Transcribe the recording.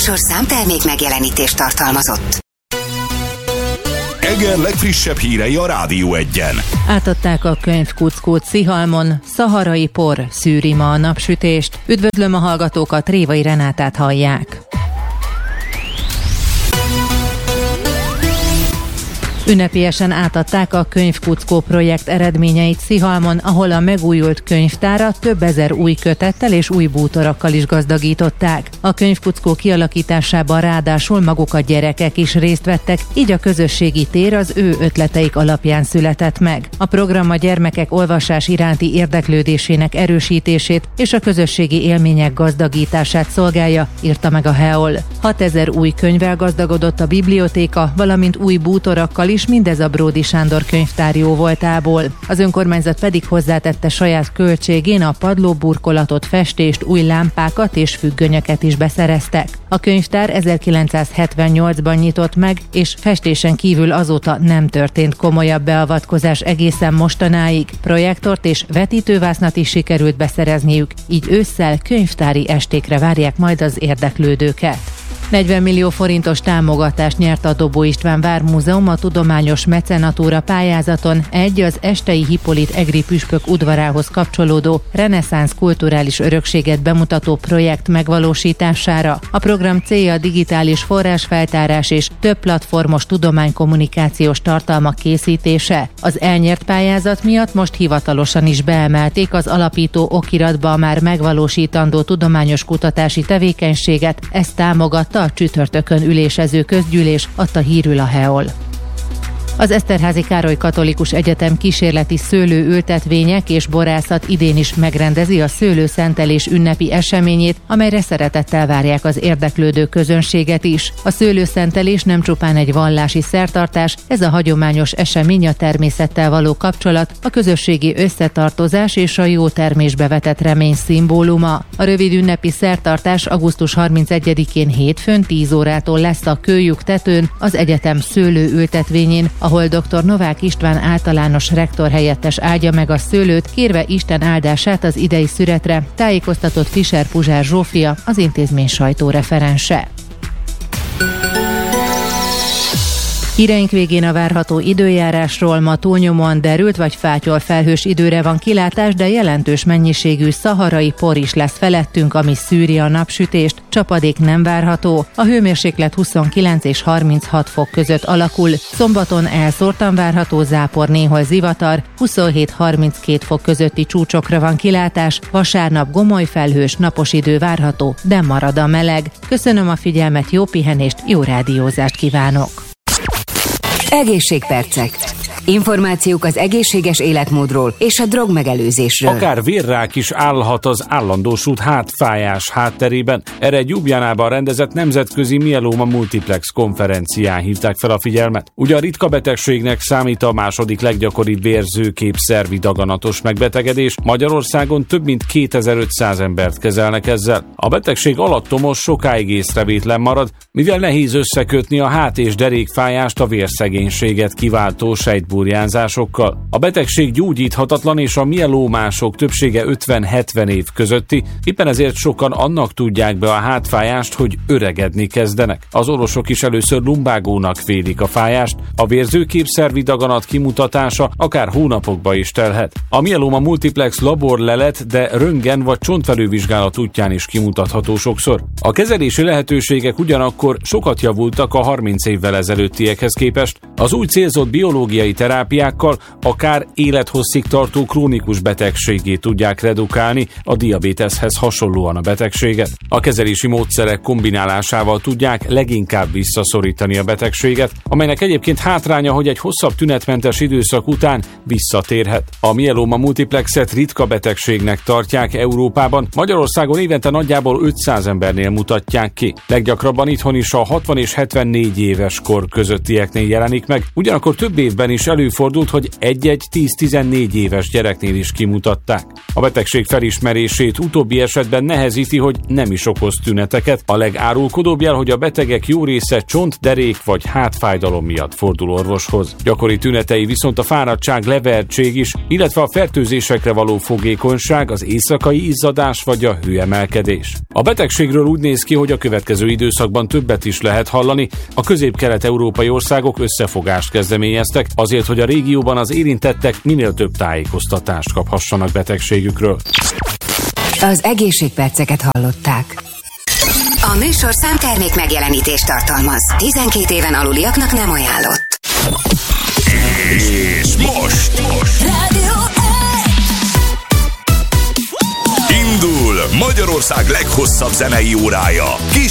műsor számtermék megjelenítést tartalmazott. Eger legfrissebb hírei a Rádió Egyen. Átadták a könyvkuckót Szihalmon, szaharai por szűri ma a napsütést. Üdvözlöm a hallgatókat, Révai Renátát hallják. Ünnepélyesen átadták a Könyvkuckó projekt eredményeit Szihalmon, ahol a megújult könyvtárat több ezer új kötettel és új bútorokkal is gazdagították. A Könyvkuckó kialakításában ráadásul maguk a gyerekek is részt vettek, így a közösségi tér az ő ötleteik alapján született meg. A program a gyermekek olvasás iránti érdeklődésének erősítését és a közösségi élmények gazdagítását szolgálja, írta meg a HEOL. 6000 új könyvvel gazdagodott a bibliotéka, valamint új bútorokkal is, mindez a Bródi Sándor könyvtár jóvoltából. Az önkormányzat pedig hozzátette saját költségén a padlóburkolatot, festést, új lámpákat és függönyöket is beszereztek. A könyvtár 1978-ban nyitott meg, és festésen kívül azóta nem történt komolyabb beavatkozás egészen mostanáig. Projektort és vetítővásznat is sikerült beszerezniük, így ősszel könyvtári estékre várják majd az érdeklődőket. 40 millió forintos támogatást nyert a Dobó István Vármúzeum a tudományos mecenatúra pályázaton az Estei Hippolit egri püspök udvarához kapcsolódó reneszánsz kulturális örökséget bemutató projekt megvalósítására. A program célja a digitális forrásfeltárás és több platformos tudománykommunikációs tartalmak készítése. Az elnyert pályázat miatt most hivatalosan is beemelték az alapító okiratba a már megvalósítandó tudományos kutatási tevékenységet, ezt támogatta a csütörtökön ülésező közgyűlés, adta hírül a HEOL. Az Eszterházy Károly Katolikus Egyetem kísérleti szőlőültetvények és borászat idén is megrendezi a szőlőszentelés ünnepi eseményét, amelyre szeretettel várják az érdeklődő közönséget is. A szőlőszentelés nem csupán egy vallási szertartás, ez a hagyományos esemény a természettel való kapcsolat, a közösségi összetartozás és a jó termésbe vetett remény szimbóluma. A rövid ünnepi szertartás augusztus 31-én hétfőn 10 órától lesz a Kőlyuk tetőn, az egyetem szőlőültetvényén, ahol dr. Novák István általános rektor helyettes áldja meg a szőlőt, kérve Isten áldását az idei szüretre, tájékoztatott Fischer Puzsár Zsófia, az intézmény sajtóreferense. Híreink végén a várható időjárásról. Ma túlnyomóan derült vagy fátyol felhős időre van kilátás, de jelentős mennyiségű szaharai por is lesz felettünk, ami szűri a napsütést. Csapadék nem várható. A hőmérséklet 29 és 36 fok között alakul. Szombaton elszórtan várható zápor, néhol zivatar, 27-32 fok közötti csúcsokra van kilátás. Vasárnap gomoly felhős, napos idő várható, de marad a meleg. Köszönöm a figyelmet, jó pihenést, jó rádiózást kívánok! Egészségpercek. Információk az egészséges életmódról és a drogmegelőzésről. Akár vérrák is állhat az állandósult hátfájás hátterében. Erre egy Ljubljanában rendezett nemzetközi mieloma multiplex konferencián hívták fel a figyelmet. Ugye a ritka betegségnek számít a második leggyakoribb vérzőképszervi daganatos megbetegedés. Magyarországon több mint 2500 embert kezelnek ezzel. A betegség alattomos, sokáig észrevétlen marad, mivel nehéz összekötni a hát- és derékfájást a vérszegénységet kiváltó sejtburjánzásokkal. A betegség gyógyíthatatlan, és a mielómások többsége 50-70 év közötti, éppen ezért sokan annak tudják be a hátfájást, hogy öregedni kezdenek. Az orvosok is először lumbágónak vélik a fájást, a vérzőképszervi daganat kimutatása akár hónapokba is telhet. A mieloma multiplex laborlelet, de röntgen vagy csontfelülvizsgálat útján is kimutatható sokszor. A kezelési lehetőségek ugyanakkor sokat javultak a 30 évvel ezelőttiekhez képest. Az új célzott biológiai terápiákkal akár élethosszig tartó krónikus betegségé tudják redukálni a diabéteszhez hasonlóan a betegséget. A kezelési módszerek kombinálásával tudják leginkább visszaszorítani a betegséget, amelynek egyébként hátránya, hogy egy hosszabb tünetmentes időszak után visszatérhet. A mieloma multiplexet ritka betegségnek tartják Európában, Magyarországon évente nagyjából 500 embernél mutatják ki. Leggyakrabban itthon is a 60 és 74 éves kor közöttieknél jelenik meg, ugyanakkor több évben is előfordult, hogy egy-egy 10-14 éves gyereknél is kimutatták. A betegség felismerését utóbbi esetben nehezíti, hogy nem is okoz tüneteket. A legárulkodóbb jel, hogy a betegek jó része csont, derék vagy hátfájdalom miatt fordul orvoshoz. Gyakori tünetei viszont a fáradtság, levertség is, illetve a fertőzésekre való fogékonyság, az éjszakai izzadás vagy a hőemelkedés. A betegségről úgy néz ki, hogy a következő időszakban többet is lehet hallani. A közép-kelet-európai országok összefogást kezdeményeztek azért, hogy a régióban az érintettek minél több tájékoztatást kaphassanak betegségükről. Az egészségperceket hallották. A műsor számtermék megjelenítést tartalmaz. 12 éven aluliaknak nem ajánlott. És most Rádió indul Magyarország leghosszabb zenei órája.